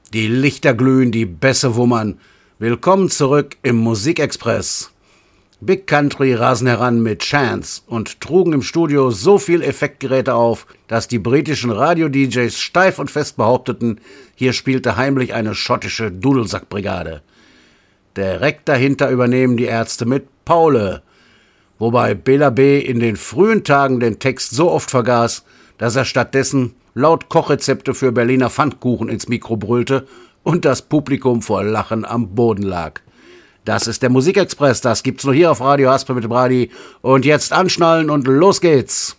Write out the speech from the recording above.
Die Lichter glühen, die Bässe wummern. Willkommen zurück im Musikexpress. Big Country rasen heran mit Chance und trugen im Studio so viel Effektgeräte auf, dass die britischen Radio-DJs steif und fest behaupteten, hier spielte heimlich eine schottische Dudelsackbrigade. Direkt dahinter übernehmen die Ärzte mit Paule, wobei Bela B. in den frühen Tagen den Text so oft vergaß, dass er stattdessen laut Kochrezepte für Berliner Pfannkuchen ins Mikro brüllte und das Publikum vor Lachen am Boden lag. Das ist der Musikexpress, das gibt's nur hier auf Radio Haspe mit dem Brady. Und jetzt anschnallen und los geht's!